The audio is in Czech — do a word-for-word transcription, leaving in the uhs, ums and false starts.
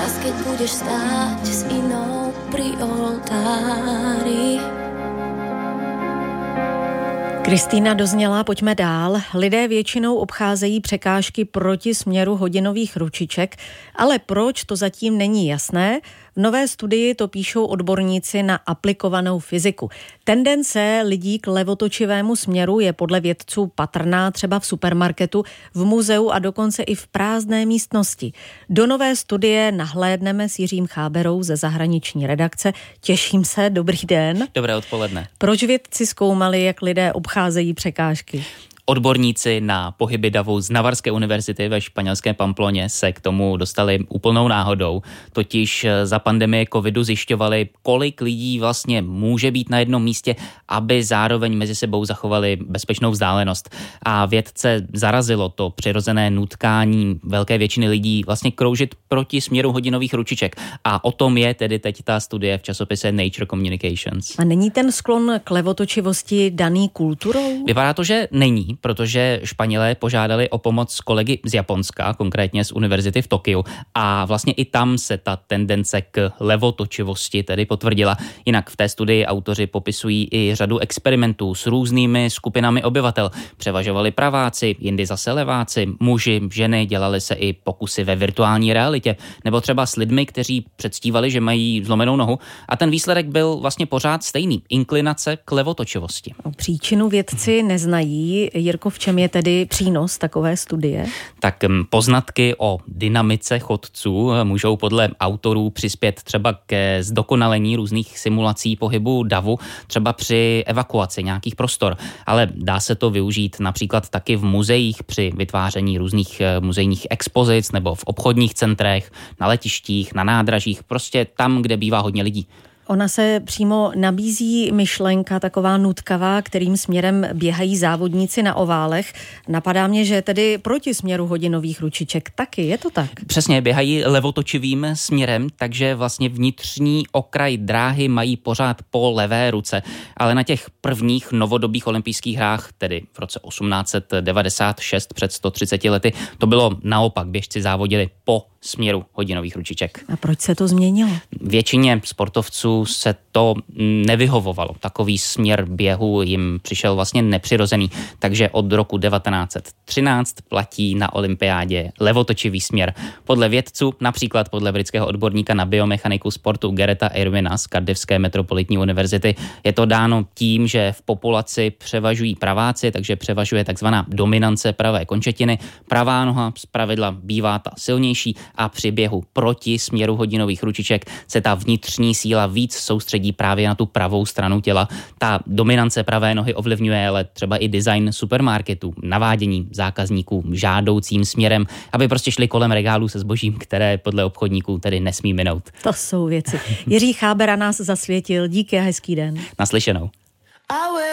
čas, keď budeš stáť s inou pri oltári. Kristýna dozněla, pojďme dál. Lidé většinou obcházejí překážky proti směru hodinových ručiček, ale proč, to zatím není jasné. V nové studii to píšou odborníci na aplikovanou fyziku. Tendence lidí k levotočivému směru je podle vědců patrná třeba v supermarketu, v muzeu a dokonce i v prázdné místnosti. Do nové studie nahlédneme s Jiřím Cháberou ze zahraniční redakce. Těším se, dobrý den. Dobré odpoledne. Proč vědci zkoumali, jak lidé obcházejí překážky? Odborníci na pohyby davu z Navarské univerzity ve španělské Pamploně se k tomu dostali úplnou náhodou. Totiž za pandemie covidu zjišťovali, kolik lidí vlastně může být na jednom místě, aby zároveň mezi sebou zachovali bezpečnou vzdálenost. A vědce zarazilo to přirozené nutkání velké většiny lidí vlastně kroužit proti směru hodinových ručiček. A o tom je tedy teď ta studie v časopise Nature Communications. A není ten sklon k levotočivosti daný kulturou? Vypadá to, že není, protože Španělé požádali o pomoc kolegy z Japonska, konkrétně z univerzity v Tokiu, a vlastně i tam se ta tendence k levotočivosti tedy potvrdila. Jinak v té studii autoři popisují i řadu experimentů s různými skupinami obyvatel. Převažovali praváci, jindy zase leváci, muži, ženy, dělali se i pokusy ve virtuální realitě, nebo třeba s lidmi, kteří předstívali, že mají zlomenou nohu, a ten výsledek byl vlastně pořád stejný. Inklinace k levotočivosti. O příčinu vědci neznají. Jirko, v čem je tedy přínos takové studie? Tak poznatky o dynamice chodců můžou podle autorů přispět třeba ke zdokonalení různých simulací pohybu davu, třeba při evakuaci nějakých prostor. Ale dá se to využít například taky v muzeích při vytváření různých muzejních expozic nebo v obchodních centrech, na letištích, na nádražích, prostě tam, kde bývá hodně lidí. Ona se přímo nabízí myšlenka taková nutkavá, kterým směrem běhají závodníci na oválech. Napadá mě, že tedy proti směru hodinových ručiček taky, je to tak? Přesně, běhají levotočivým směrem, takže vlastně vnitřní okraj dráhy mají pořád po levé ruce. Ale na těch prvních novodobých olympijských hrách, tedy v roce osmnáct set devadesát šest, před sto třiceti lety, to bylo naopak, běžci závodili po směru hodinových ručiček. A proč se to změnilo? Většině sportovců se to nevyhovovalo. Takový směr běhu jim přišel vlastně nepřirozený. Takže od roku devatenáct set třináct platí na olympiádě levotočivý směr. Podle vědců, například podle britského odborníka na biomechaniku sportu Gareta Irwina z Cardiffské metropolitní univerzity, je to dáno tím, že v populaci převažují praváci, takže převažuje takzvaná dominance pravé končetiny. Pravá noha zpravidla bývá ta silnější a při běhu proti směru hodinových ručiček se ta vnitřní síla víc soustředí právě na tu pravou stranu těla. Ta dominance pravé nohy ovlivňuje ale třeba i design supermarketu, navádění zákazníků žádoucím směrem, aby prostě šli kolem regálů se zbožím, které podle obchodníků tedy nesmí minout. To jsou věci. Jiří Chábera nás zasvětil. Díky a hezký den. Naslyšenou.